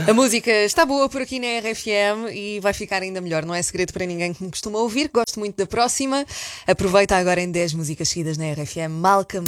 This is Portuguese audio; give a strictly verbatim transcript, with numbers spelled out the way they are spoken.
A música está boa por aqui na R F M e vai ficar ainda melhor. Não é segredo para ninguém que me costuma ouvir. Gosto muito da próxima. Aproveita agora em dez músicas seguidas na R F M. Malcolm